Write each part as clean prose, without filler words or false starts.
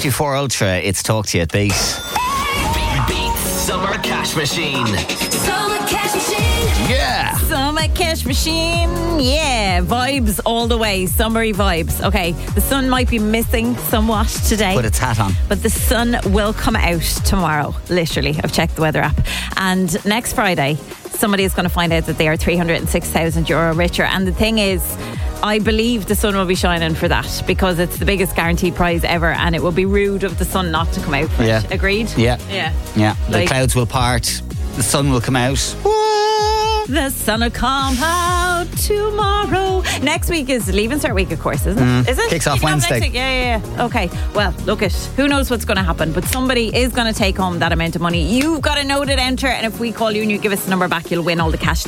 54 Ultra, it's Talk to You at Beat. Beat Summer Cash Machine. Summer Cash Machine. Yeah. Summer Cash Machine. Yeah, vibes all the way. Summery vibes. Okay, the sun might be missing somewhat today. Put its hat on. But the sun will come out tomorrow. Literally, I've checked the weather app. And next Friday, somebody is going to find out that they are €306,000 richer. And the thing is, I believe the sun will be shining for that because it's the biggest guaranteed prize ever, and it will be rude of the sun not to come out for it. Agreed? Yeah. Yeah. The clouds will part. The sun will come out. The sun will come out tomorrow. Next week is Leaving Cert week, of course, isn't it? Is it? Kicks off Wednesday. Next week? Yeah. Okay. Well, look it. Who knows what's going to happen? But somebody is going to take home that amount of money. You've got to know to enter, and if we call you and you give us the number back, you'll win all the cash.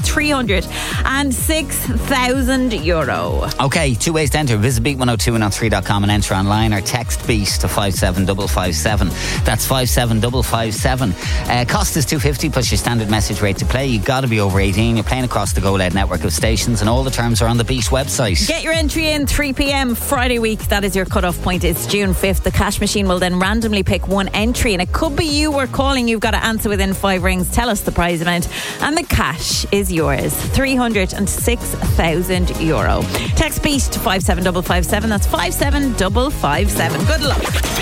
€306,000. Okay, 2 ways to enter. Visit beat102103.com and enter online, or text BEAT to 57557. That's 57557. Cost is $2.50 plus your standard message rate to play. You've got to be over 18. You're playing across the Go Loud network of stations, and all the terms are on the Beat website. Get your entry in 3 p.m. Friday week. That is your cut-off point. It's June 5th. The cash machine will then randomly pick one entry, and it could be you we're calling. You've got to answer within 5 rings. Tell us the prize amount, and the cash is yours. €306,000. Text BEAT to 57557. That's 57557. Good luck.